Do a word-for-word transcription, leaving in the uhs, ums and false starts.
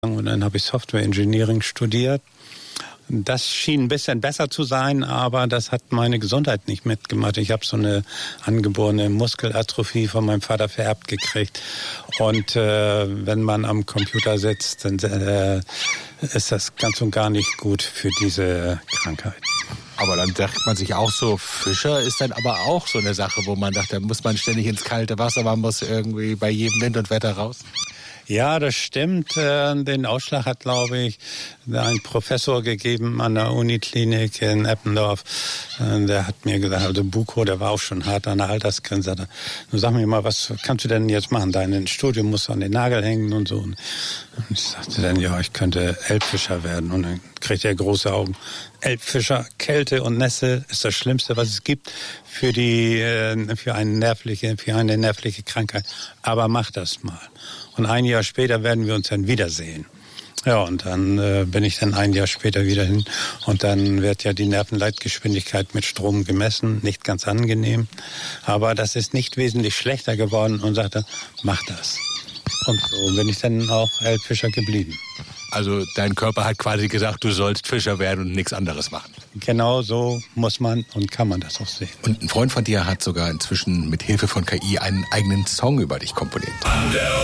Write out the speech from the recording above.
Und dann habe ich Software Engineering studiert. Das schien ein bisschen besser zu sein, aber das hat meine Gesundheit nicht mitgemacht. Ich habe so eine angeborene Muskelatrophie von meinem Vater vererbt gekriegt. Und äh, wenn man am Computer sitzt, dann äh, ist das ganz und gar nicht gut für diese Krankheit. Aber dann sagt man sich auch so, Fischer ist dann aber auch so eine Sache, wo man sagt, da muss man ständig ins kalte Wasser, man muss irgendwie bei jedem Wind und Wetter raus. Ja, das stimmt. Den Ausschlag hat, glaube ich, ein Professor gegeben an der Uniklinik in Eppendorf. Der hat mir gesagt, also Buko, der war auch schon hart an der Altersgrenze. Nun sag mir mal, was kannst du denn jetzt machen? Dein Studium musst du an den Nagel hängen und so. Und ich sagte dann, ja, ich könnte Elbfischer werden. Und dann kriegt er große Augen. Elbfischer, Kälte und Nässe ist das Schlimmste, was es gibt für die, für eine nervliche, für eine nervliche Krankheit. Aber mach das mal. Und ein Jahr später werden wir uns dann wiedersehen. Ja, und dann äh, bin ich dann ein Jahr später wieder hin. Und dann wird ja die Nervenleitgeschwindigkeit mit Strom gemessen. Nicht ganz angenehm. Aber das ist nicht wesentlich schlechter geworden und sagte, mach das. Und so bin ich dann auch Elbfischer geblieben. Also dein Körper hat quasi gesagt, du sollst Fischer werden und nichts anderes machen. Genau so muss man und kann man das auch sehen. Und ein Freund von dir hat sogar inzwischen mit Hilfe von K I einen eigenen Song über dich komponiert.